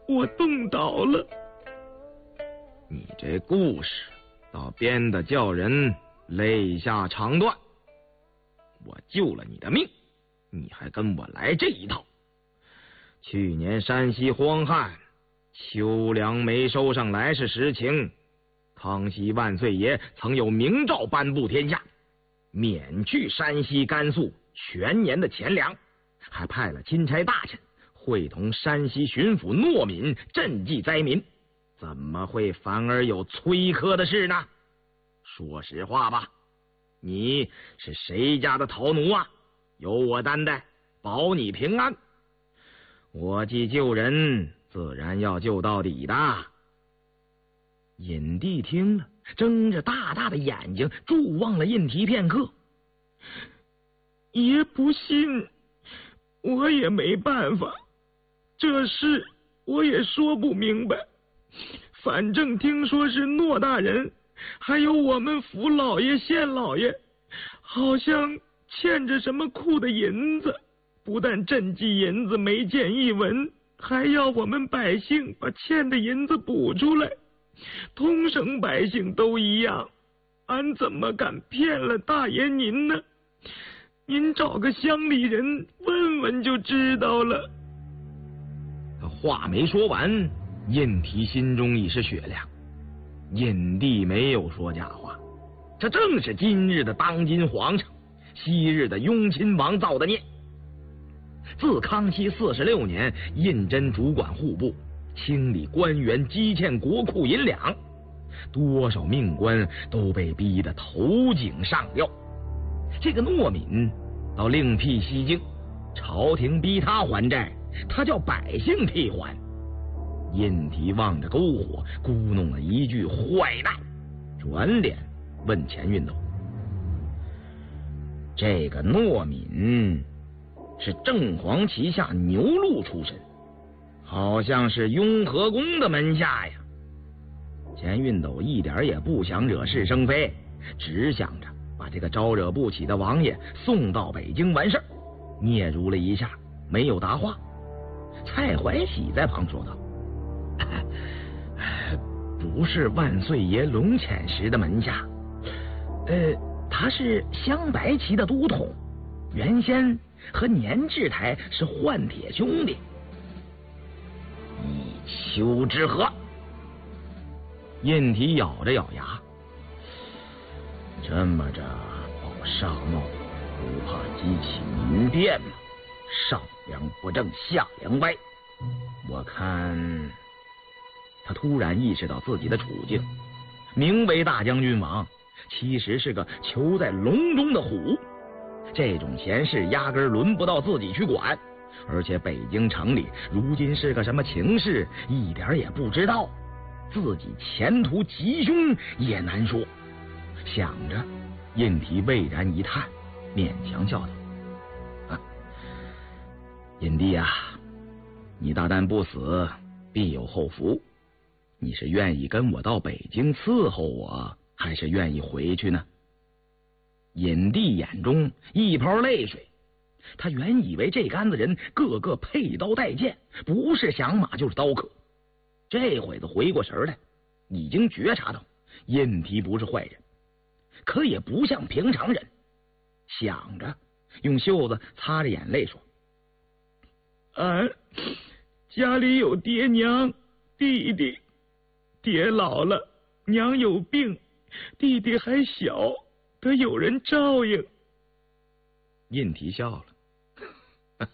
我冻倒了。 你这故事倒编得叫人泪下肠断。我救了你的命，你还跟我来这一套。去年山西荒旱，秋粮没收上来是实情。康熙万岁爷曾有明诏颁布天下，免去山西甘肃全年的钱粮，还派了钦差大臣会同山西巡抚诺敏赈济灾民，怎么会反而有摧客的事呢？说实话吧，你是谁家的逃奴啊？由我担待，保你平安。我既救人，自然要救到底的。尹帝听了，睁着大大的眼睛注望了印提片刻。 爷不信，我也没办法，这事我也说不明白。反正听说是诺大人还有我们府老爷县老爷好像欠着什么库的银子，不但赈济银子没见一文，还要我们百姓把欠的银子补出来。通省百姓都一样，俺怎么敢骗了大爷您呢？您找个乡里人问问就知道了。 他话没说完，印提心中已是雪亮。印帝没有说假话，这正是今日的当今皇上，昔日的雍亲王造的孽。自康熙46年，胤禛主管户部，清理官员积欠国库银两，多少命官都被逼得头颈上吊。这个诺敏倒另辟蹊径，朝廷逼他还债，他叫百姓替还。印提望着篝火，咕哝了一句坏蛋，转脸问钱运斗：这个诺敏是正黄旗下牛录出身，好像是雍和宫的门下呀。钱运斗一点也不想惹是生非，只想着把这个招惹不起的王爷送到北京完事儿。嗫嚅了一下，没有答话。蔡怀喜在旁说道：不是万岁爷龙潜时的门下，他是镶白旗的都统，原先和年志台是换铁兄弟。一丘之貉。印提咬着咬牙，这么着保上茂，不怕激起民变吗？上梁不正下梁歪。我看他突然意识到自己的处境，名为大将军王，其实是个囚在笼中的虎。这种闲事压根轮不到自己去管，而且北京城里如今是个什么情势，一点也不知道，自己前途吉凶也难说。想着，印提巍然一叹，勉强笑道：印帝啊，你大旦不死，必有后福。你是愿意跟我到北京伺候我，还是愿意回去呢？尹帝眼中一泡泪水，他原以为这杆子人个个佩刀带剑，不是响马就是刀客，这会子回过神来，已经觉察到印提不是坏人，可也不像平常人。想着，用袖子擦着眼泪说： 俺家里有爹娘弟弟，爹老了，娘有病，弟弟还小，得有人照应。 印提笑了，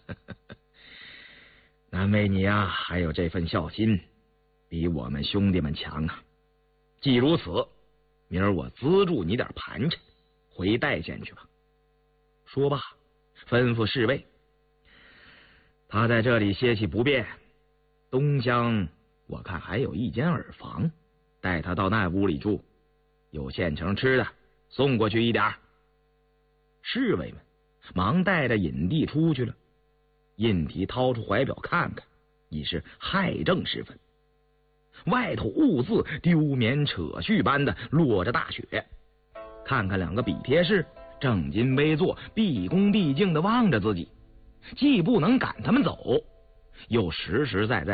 难为你啊，还有这份孝心，比我们兄弟们强啊。既如此，明儿我资助你点盘缠，回代县去吧。说罢，吩咐侍卫，他在这里歇息不便，东厢我看还有一间耳房，带他到那屋里住，有现成吃的送过去一点。侍卫们忙带着尹帝出去了。印提掏出怀表看看，已是亥正时分，外头兀自丢棉扯絮般的落着大雪。看看两个笔帖士正襟危坐，毕恭毕敬的望着自己，既不能赶他们走，又实实在在